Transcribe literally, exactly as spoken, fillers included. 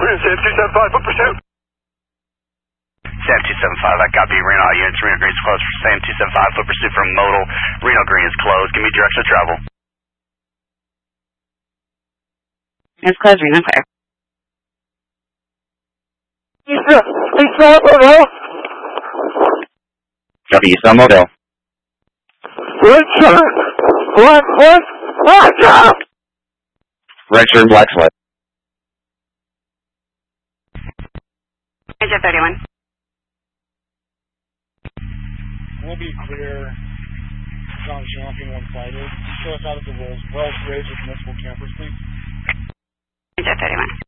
Sam two seven five, foot pursuit. Sam two seven five, I copy. Reno all units, Reno Green is closed for Sam two seven five, foot pursuit from modal. Reno Green is closed. Give me direction of travel. It's closed, Reno clear. Lisa, Lisa, Mobile. Copy, East on Mobile. Red shirt, black foot, black top. Red shirt, black slip. Jet thirty-one. We'll be clear. John Champion one-sided. Show us out of the Wells Wells Bridge with municipal campers, please. Jet thirty-one.